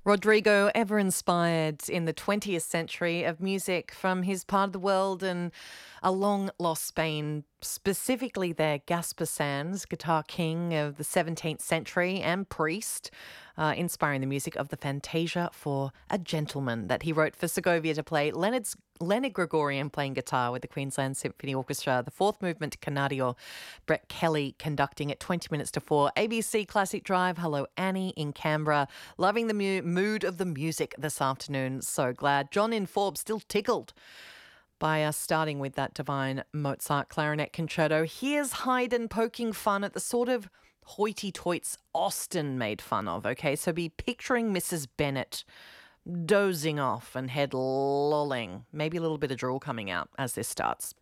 Rodrigo, ever inspired in the 20th century of music from his part of the world and a long lost Spain, specifically their Gaspar Sanz, guitar king of the 17th century and priest, inspiring the music of the Fantasia for a Gentleman that he wrote for Segovia to play. Leonard Gregorian playing guitar with the Queensland Symphony Orchestra. The fourth movement, Canario. Brett Kelly conducting at 20 minutes to 4. ABC Classic Drive. Hello, Annie in Canberra. Loving the mood of the music this afternoon. So glad. John in Forbes still tickled by us starting with that divine Mozart clarinet concerto. Here's Haydn poking fun at the sort of hoity-toits Austen made fun of, okay? So be picturing Mrs. Bennet dozing off and head lolling. Maybe a little bit of drool coming out as this starts.